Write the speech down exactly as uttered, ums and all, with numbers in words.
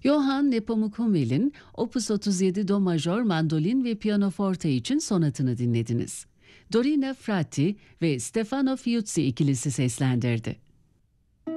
Johann Nepomuk-Hummel'in Opus otuz yedi Do majör mandolin ve piyanoforte için sonatını dinlediniz. Dorina Frati ve Stefano Fiuzzi ikilisi seslendirdi.